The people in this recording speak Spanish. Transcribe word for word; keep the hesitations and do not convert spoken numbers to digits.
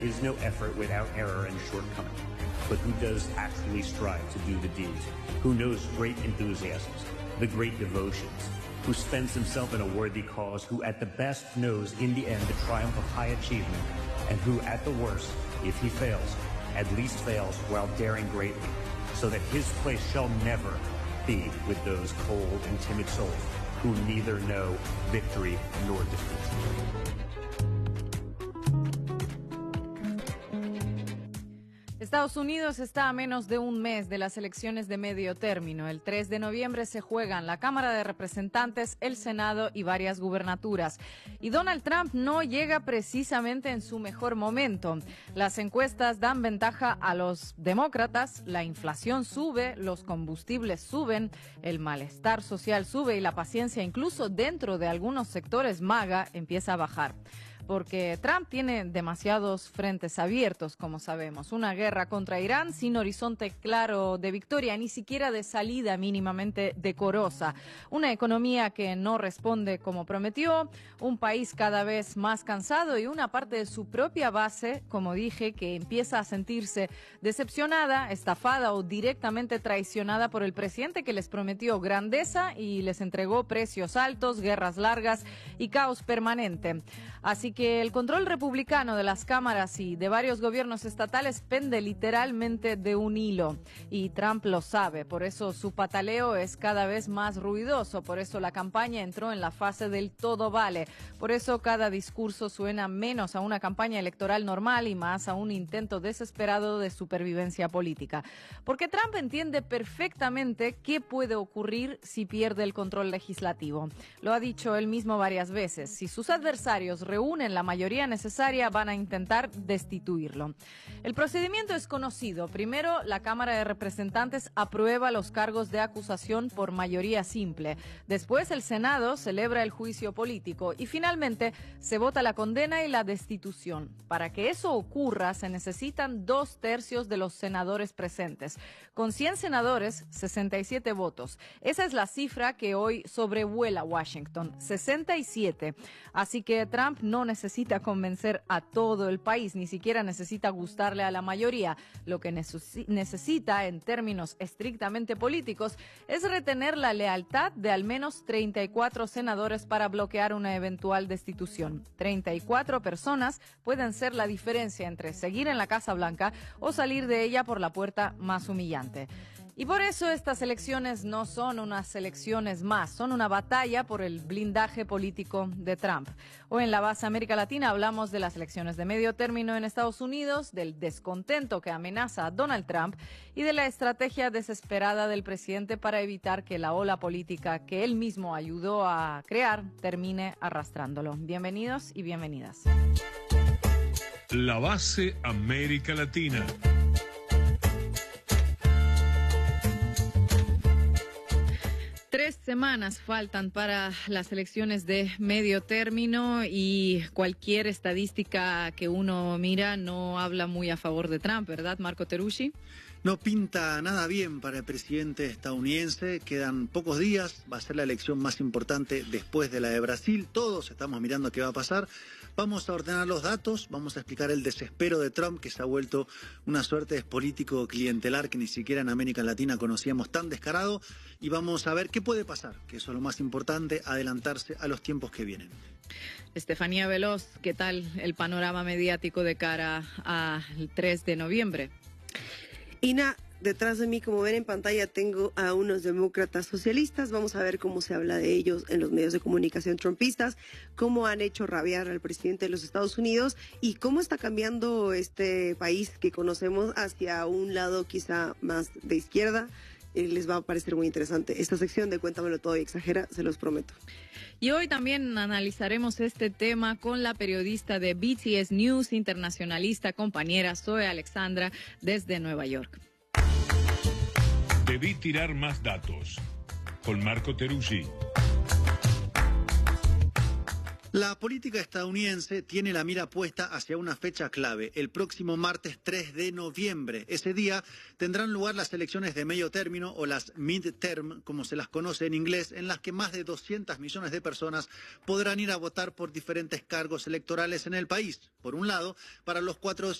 is no effort without error and shortcoming, but who does actually strive to do the deeds, who knows great enthusiasms, the great devotions, who spends himself in a worthy cause, who at the best knows in the end the triumph of high achievement, and who at the worst, if he fails, at least fails while daring greatly, so that his place shall never be with those cold and timid souls who neither know victory nor defeat. Estados Unidos está a menos de un mes de las elecciones de medio término. El tres de noviembre se juegan la Cámara de Representantes, el Senado y varias gubernaturas. Y Donald Trump no llega precisamente en su mejor momento. Las encuestas dan ventaja a los demócratas, la inflación sube, los combustibles suben, el malestar social sube y la paciencia incluso dentro de algunos sectores MAGA empieza a bajar. Porque Trump tiene demasiados frentes abiertos, como sabemos. Una guerra contra Irán sin horizonte claro de victoria, ni siquiera de salida mínimamente decorosa. Una economía que no responde como prometió, un país cada vez más cansado y una parte de su propia base, como dije, que empieza a sentirse decepcionada, estafada o directamente traicionada por el presidente que les prometió grandeza y les entregó precios altos, guerras largas y caos permanente. Así que el control republicano de las cámaras y de varios gobiernos estatales pende literalmente de un hilo. Y Trump lo sabe, por eso su pataleo es cada vez más ruidoso, por eso la campaña entró en la fase del todo vale. Por eso cada discurso suena menos a una campaña electoral normal y más a un intento desesperado de supervivencia política. Porque Trump entiende perfectamente qué puede ocurrir si pierde el control legislativo. Lo ha dicho él mismo varias veces. Si sus adversarios reúnen la mayoría necesaria, van a intentar destituirlo. El procedimiento es conocido. Primero, la Cámara de Representantes aprueba los cargos de acusación por mayoría simple. Después, el Senado celebra el juicio político y finalmente se vota la condena y la destitución. Para que eso ocurra, se necesitan dos tercios de los senadores presentes. Con cien senadores, sesenta y siete votos. Esa es la cifra que hoy sobrevuela Washington, sesenta y siete. Así que Trump no necesita convencer a todo el país, ni siquiera necesita gustarle a la mayoría. Lo que neces- necesita, en términos estrictamente políticos, es retener la lealtad de al menos treinta y cuatro senadores para bloquear una eventual destitución. treinta y cuatro personas pueden ser la diferencia entre seguir en la Casa Blanca o salir de ella por la puerta más humillante. Y por eso estas elecciones no son unas elecciones más, son una batalla por el blindaje político de Trump. Hoy en la base América Latina hablamos de las elecciones de medio término en Estados Unidos, del descontento que amenaza a Donald Trump y de la estrategia desesperada del presidente para evitar que la ola política que él mismo ayudó a crear termine arrastrándolo. Bienvenidos y bienvenidas. La base América Latina. Tres semanas faltan para las elecciones de medio término y cualquier estadística que uno mira no habla muy a favor de Trump, ¿verdad, Marco Teruggi? No pinta nada bien para el presidente estadounidense. Quedan pocos días, va a ser la elección más importante después de la de Brasil. Todos estamos mirando qué va a pasar. Vamos a ordenar los datos, vamos a explicar el desespero de Trump, que se ha vuelto una suerte de político clientelar que ni siquiera en América Latina conocíamos tan descarado, y vamos a ver qué puede pasar, que eso es lo más importante, adelantarse a los tiempos que vienen. Estefanía Veloz, ¿qué tal el panorama mediático de cara al tres de noviembre? Ina, detrás de mí, como ven en pantalla, tengo a unos demócratas socialistas. Vamos a ver cómo se habla de ellos en los medios de comunicación trumpistas, cómo han hecho rabiar al presidente de los Estados Unidos y cómo está cambiando este país que conocemos hacia un lado quizá más de izquierda. Eh, les va a parecer muy interesante esta sección de Cuéntamelo Todo y Exagera, se los prometo. Y hoy también analizaremos este tema con la periodista de B T S News, internacionalista, compañera Zoe Alexandra, desde Nueva York. Debí tirar más datos, con Marco Teruggi. La política estadounidense tiene la mira puesta hacia una fecha clave, el próximo martes tres de noviembre. Ese día tendrán lugar las elecciones de medio término o las midterm, como se las conoce en inglés, en las que más de doscientos millones de personas podrán ir a votar por diferentes cargos electorales en el país. Por un lado, para los cuatrocientos